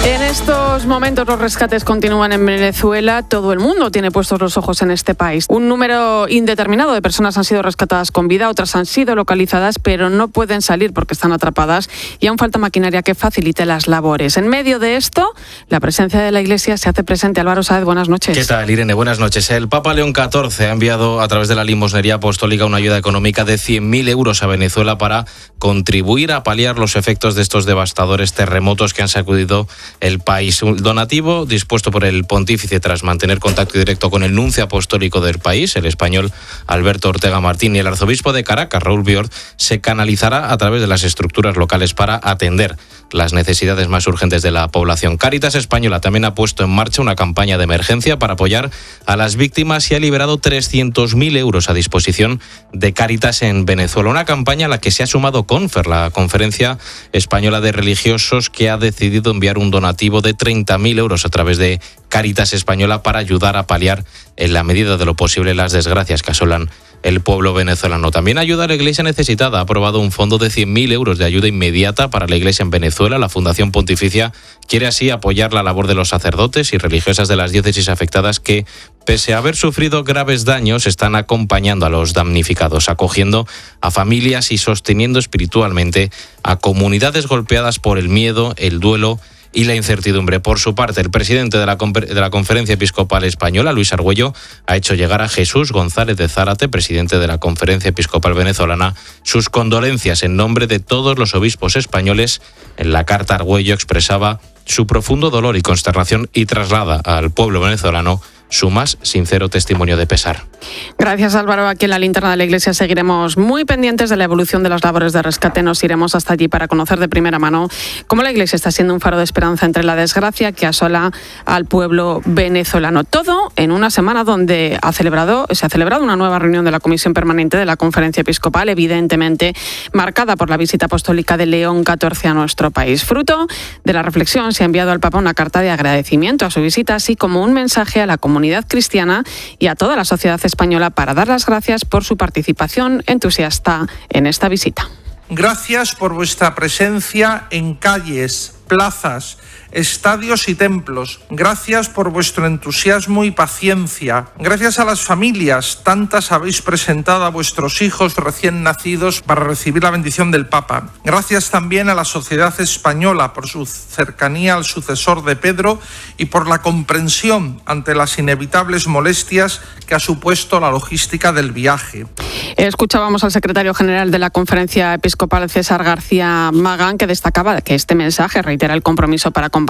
En estos momentos los rescates continúan en Venezuela. Todo el mundo tiene puestos los ojos en este país. Un número indeterminado de personas han sido rescatadas con vida, otras han sido localizadas, pero no pueden salir porque están atrapadas y aún falta maquinaria que facilite las labores. En medio de esto, la presencia de la Iglesia se hace presente. Álvaro Sáez, buenas noches. ¿Qué tal, Irene? Buenas noches. El Papa León XIV ha enviado a través de la limosnería apostólica una ayuda económica de 100.000 euros a Venezuela para contribuir a paliar los efectos de estos devastadores terremotos que han sacudido el país. Un donativo dispuesto por el pontífice tras mantener contacto directo con el nuncio apostólico del país, el español Alberto Ortega Martín, y el arzobispo de Caracas, Raúl Biord, se canalizará a través de las estructuras locales para atender las necesidades más urgentes de la población. Cáritas Española también ha puesto en marcha una campaña de emergencia para apoyar a las víctimas y ha liberado 300.000 euros a disposición de Cáritas en Venezuela. Una campaña a la que se ha sumado CONFER, la Conferencia Española de Religiosos, que ha decidido enviar un donativo de 30.000 euros a través de Cáritas Española para ayudar a paliar en la medida de lo posible las desgracias que asolan el pueblo venezolano. También ayuda a la Iglesia necesitada. Ha aprobado un fondo de 100.000 euros de ayuda inmediata para la Iglesia en Venezuela. La Fundación Pontificia quiere así apoyar la labor de los sacerdotes y religiosas de las diócesis afectadas que, pese a haber sufrido graves daños, están acompañando a los damnificados, acogiendo a familias y sosteniendo espiritualmente a comunidades golpeadas por el miedo, el duelo y la incertidumbre. Por su parte, el presidente de la Conferencia Episcopal Española, Luis Argüello, ha hecho llegar a Jesús González de Zárate, presidente de la Conferencia Episcopal Venezolana, sus condolencias en nombre de todos los obispos españoles. En la carta, Argüello expresaba su profundo dolor y consternación y traslada al pueblo venezolano su más sincero testimonio de pesar. Gracias, Álvaro. Aquí en la linterna de la Iglesia seguiremos muy pendientes de la evolución de las labores de rescate. Nos iremos hasta allí para conocer de primera mano cómo la Iglesia está siendo un faro de esperanza entre la desgracia que asola al pueblo venezolano. Todo en una semana donde se ha celebrado una nueva reunión de la Comisión Permanente de la Conferencia Episcopal, evidentemente marcada por la visita apostólica de León XIV a nuestro país. Fruto de la reflexión, se ha enviado al Papa una carta de agradecimiento a su visita, así como un mensaje a la comunidad cristiana y a toda la sociedad española para dar las gracias por su participación entusiasta en esta visita. Gracias por vuestra presencia en calles, plazas, estadios y templos. Gracias por vuestro entusiasmo y paciencia. Gracias a las familias, tantas habéis presentado a vuestros hijos recién nacidos para recibir la bendición del Papa. Gracias también a la sociedad española por su cercanía al sucesor de Pedro y por la comprensión ante las inevitables molestias que ha supuesto la logística del viaje. Escuchábamos al secretario general de la Conferencia Episcopal, César García Magán, que destacaba que este mensaje reitera el compromiso para acompañar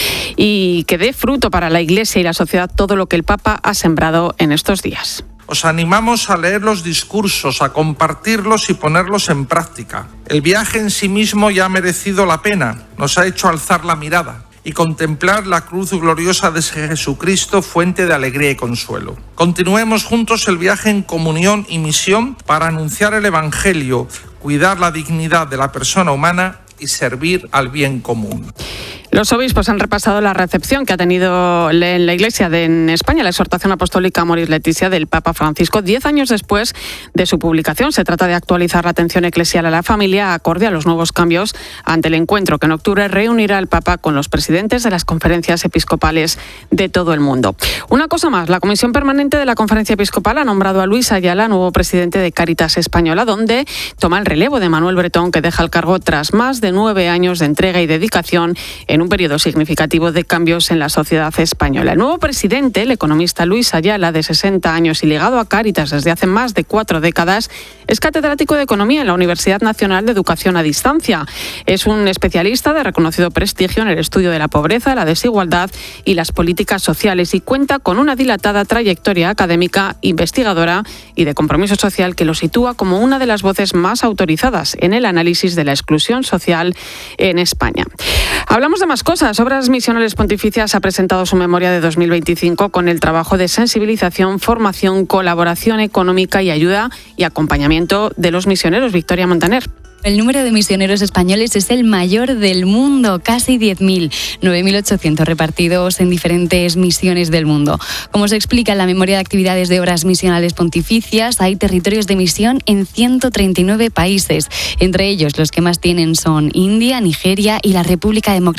y que dé fruto para la Iglesia y la sociedad todo lo que el Papa ha sembrado en estos días. Os animamos a leer los discursos, a compartirlos y ponerlos en práctica. El viaje en sí mismo ya ha merecido la pena, nos ha hecho alzar la mirada y contemplar la cruz gloriosa de Jesucristo, fuente de alegría y consuelo. Continuemos juntos el viaje en comunión y misión para anunciar el Evangelio, cuidar la dignidad de la persona humana y servir al bien común. Los obispos han repasado la recepción que ha tenido en la Iglesia en España la exhortación apostólica Amoris Laetitia del Papa Francisco 10 años después de su publicación. Se trata de actualizar la atención eclesial a la familia acorde a los nuevos cambios ante el encuentro que en octubre reunirá al Papa con los presidentes de las conferencias episcopales de todo el mundo. Una cosa más, la Comisión Permanente de la Conferencia Episcopal ha nombrado a Luis Ayala nuevo presidente de Cáritas Española, donde toma el relevo de Manuel Bretón, que deja el cargo tras más de 9 años de entrega y dedicación en un periodo significativo de cambios en la sociedad española. El nuevo presidente, el economista Luis Ayala, de 60 años y ligado a Cáritas desde hace más de 4 décadas, es catedrático de Economía en la Universidad Nacional de Educación a Distancia. Es un especialista de reconocido prestigio en el estudio de la pobreza, la desigualdad y las políticas sociales y cuenta con una dilatada trayectoria académica, investigadora y de compromiso social que lo sitúa como una de las voces más autorizadas en el análisis de la exclusión social en España. Hablamos de más cosas. Obras Misionales Pontificias ha presentado su memoria de 2025 con el trabajo de sensibilización, formación, colaboración económica y ayuda y acompañamiento de los misioneros. Victoria Montaner. El número de misioneros españoles es el mayor del mundo, casi 10.000, 9.800 repartidos en diferentes misiones del mundo. Como se explica en la memoria de actividades de obras misionales pontificias, hay territorios de misión en 139 países. Entre ellos, los que más tienen son India, Nigeria y la República Democrática